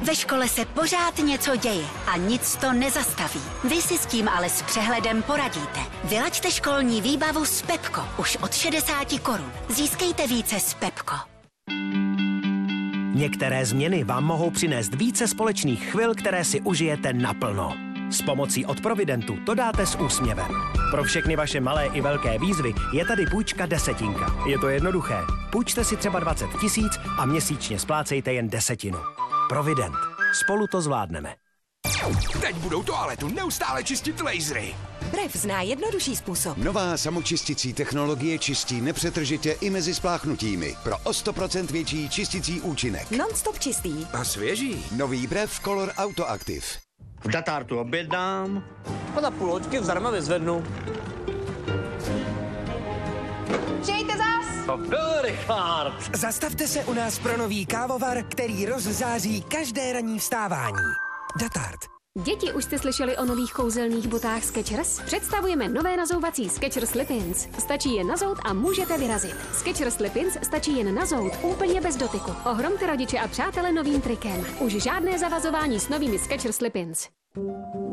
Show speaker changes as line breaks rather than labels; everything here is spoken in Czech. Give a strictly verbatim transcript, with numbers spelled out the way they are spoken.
Ve škole se pořád něco děje a nic to nezastaví. Vy si s tím ale s přehledem poradíte. Vylaďte školní výbavu s Pepko už od šedesáti korun. Získejte více s Pepko.
Některé změny vám mohou přinést více společných chvil, které si užijete naplno. S pomocí od Providentu to dáte s úsměvem. Pro všechny vaše malé i velké výzvy je tady půjčka desetinka. Je to jednoduché. Půjčte si třeba dvacet tisíc a měsíčně splácejte jen desetinu. Provident. Spolu to zvládneme.
Teď budou toaletu neustále čistit lasery.
Brev zná jednodušší způsob.
Nová samočisticí technologie čistí nepřetržitě i mezi spláchnutími. Pro o sto procent větší čisticí účinek.
Non-stop čistý.
A svěží.
Nový Brev Color Autoactive.
V Datartu objednám.
A za půl hoďky zdarma vyzvednu.
Přijďte zas!
To byl Richard.
Zastavte se u nás pro nový kávovar, který rozzáří každé ranní vstávání. Datart.
Děti, už jste slyšeli o nových kouzelných botách Skechers? Představujeme nové nazouvací Skechers Slip-ins. Stačí jen nazout a můžete vyrazit. Skechers Slip-ins stačí jen nazout, úplně bez dotyku. Ohromte rodiče a přátele novým trikem. Už žádné zavazování s novými Skechers Slip-ins.